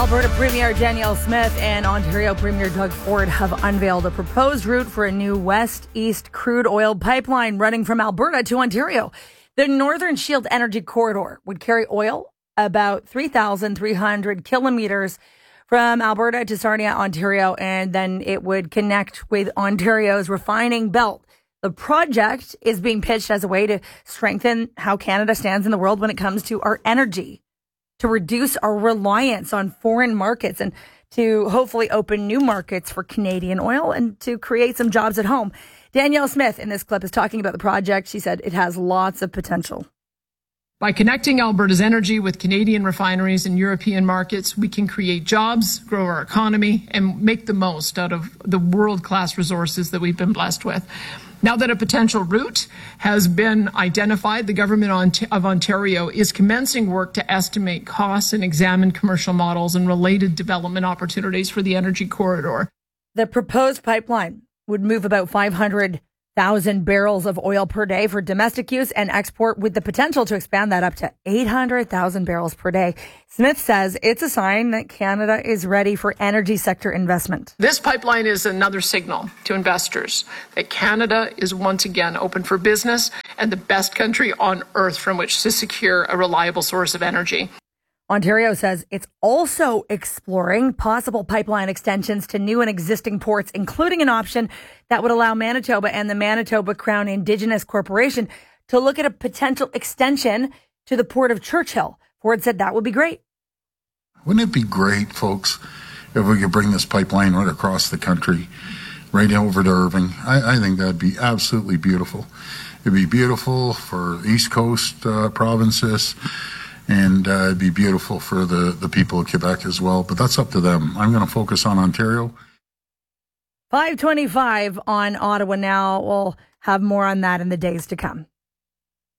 Alberta Premier Danielle Smith and Ontario Premier Doug Ford have unveiled a proposed route for a new west-east crude oil pipeline running from Alberta to Ontario. The Northern Shield Energy Corridor would carry oil about 3,300 kilometers from Alberta to Sarnia, Ontario, and then it would connect with Ontario's refining belt. The project is being pitched as a way to strengthen how Canada stands in the world when it comes to our energy, to reduce our reliance on foreign markets, and to hopefully open new markets for Canadian oil and to create some jobs at home. Danielle Smith in this clip is talking about the project. She said it has lots of potential. By connecting Alberta's energy with Canadian refineries and European markets, we can create jobs, grow our economy, and make the most out of the world-class resources that we've been blessed with. Now that a potential route has been identified, the Government of Ontario is commencing work to estimate costs and examine commercial models and related development opportunities for the energy corridor. The proposed pipeline would move about 500,000 barrels of oil per day for domestic use and export, with the potential to expand that up to 800,000 barrels per day. Smith says it's a sign that Canada is ready for energy sector investment. This pipeline is another signal to investors that Canada is once again open for business and the best country on earth from which to secure a reliable source of energy. Ontario says it's also exploring possible pipeline extensions to new and existing ports, including an option that would allow Manitoba and the Manitoba Crown Indigenous Corporation to look at a potential extension to the Port of Churchill. Ford said that would be great. Wouldn't it be great, folks, if we could bring this pipeline right across the country, right over to Irving? I think that'd be absolutely beautiful. It'd be beautiful for East Coast provinces. And it'd be beautiful for the people of Quebec as well. But that's up to them. I'm going to focus on Ontario. 5:25 on Ottawa Now. We'll have more on that in the days to come.